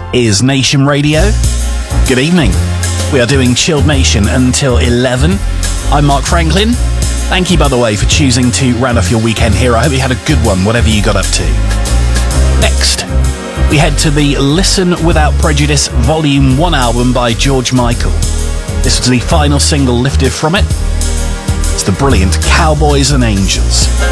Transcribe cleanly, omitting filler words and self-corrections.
is Nation Radio. Good evening. We are doing Chilled Nation until 11. I'm Mark Franklin. Thank you, by the way, for choosing to round off your weekend here. I hope you had a good one, whatever you got up to. Next, we head to the Listen Without Prejudice Volume 1 album by George Michael. This was the final single lifted from it. It's the brilliant Cowboys and Angels.